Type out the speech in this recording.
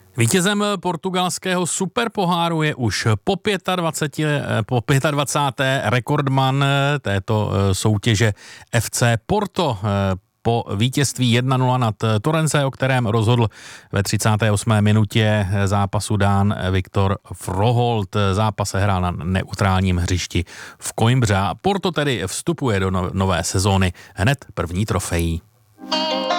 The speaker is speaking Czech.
Vítězem portugalského superpoháru je už po 25. rekordman této soutěže FC Porto. Po vítězství 1-0 nad Torrance, o kterém rozhodl ve 38. minutě zápasu Dán Viktor Froholt. Zápas se hrál na neutrálním hřišti v Coimbře. Porto tedy vstupuje do nové sezóny hned první trofejí.